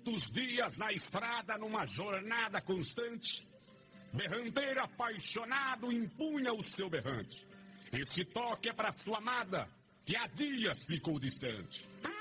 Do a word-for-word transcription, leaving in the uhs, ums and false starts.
muitos dias na estrada numa jornada constante. Berranteiro apaixonado empunha o seu berrante. Esse toque é para sua amada, que há dias ficou distante.